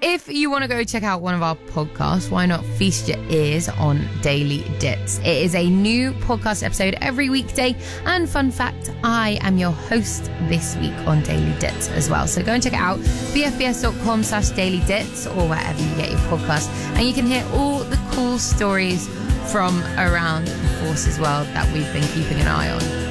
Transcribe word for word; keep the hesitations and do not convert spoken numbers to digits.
If you want to go check out one of our podcasts, why not feast your ears on Daily Dits? It is a new podcast episode every weekday. And fun fact, I am your host this week on Daily Dits as well. So go and check it out, bfbs.com slash Daily Dits or wherever you get your podcast. And you can hear all the cool stories from around the Forces world that we've been keeping an eye on.